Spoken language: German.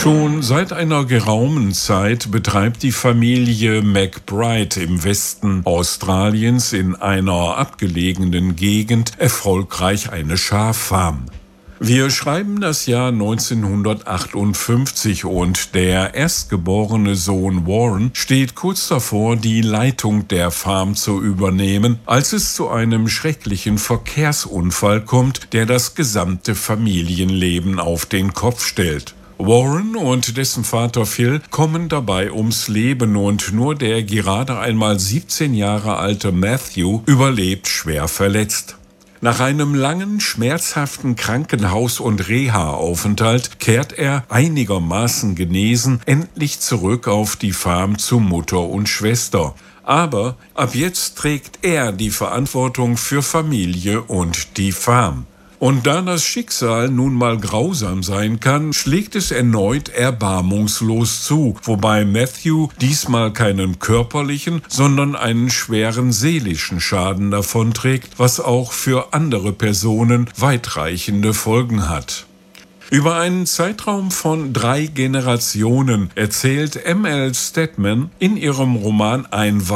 Schon seit einer geraumen Zeit betreibt die Familie McBride im Westen Australiens in einer abgelegenen Gegend erfolgreich eine Schaffarm. Wir schreiben das Jahr 1958 und der erstgeborene Sohn Warren steht kurz davor, die Leitung der Farm zu übernehmen, als es zu einem schrecklichen Verkehrsunfall kommt, der das gesamte Familienleben auf den Kopf stellt. Warren und dessen Vater Phil kommen dabei ums Leben und nur der gerade einmal 17 Jahre alte Matthew überlebt schwer verletzt. Nach einem langen, schmerzhaften Krankenhaus- und Reha-Aufenthalt kehrt er, einigermaßen genesen, endlich zurück auf die Farm zu Mutter und Schwester. Aber ab jetzt trägt er die Verantwortung für Familie und die Farm. Und da das Schicksal nun mal grausam sein kann, schlägt es erneut erbarmungslos zu, wobei Matthew diesmal keinen körperlichen, sondern einen schweren seelischen Schaden davonträgt, was auch für andere Personen weitreichende Folgen hat. Über einen Zeitraum von 3 Generationen erzählt M.L. Stedman in ihrem Roman Ein